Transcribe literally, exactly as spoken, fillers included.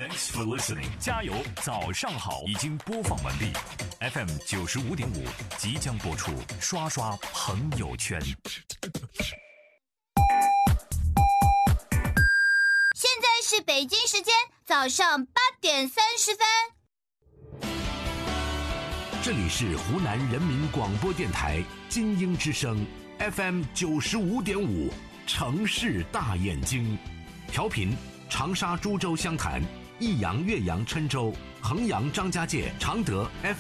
Thanks for listening， 加油，早上好，已经播放完毕。F M 九十五点五即将播出，刷刷朋友圈。 现在是北京时间早上八点三十分。 这里是湖南人民广播电台金鹰之声 F M 九十五点五，城市大眼睛，调频长沙、株洲、湘潭、益阳、岳阳、郴州、衡阳、张家界、常德 F